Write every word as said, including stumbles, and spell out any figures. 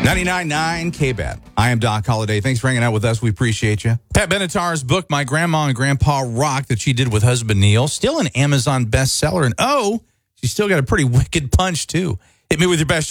ninety-nine point nine K B A T. I am Doc Holliday. Thanks for hanging out with us. We appreciate you. Pat Benatar's book, My Grandma and Grandpa Rock, that she did with husband Neil, still an Amazon bestseller. And oh, she's still got a pretty wicked punch, too. Hit me with your best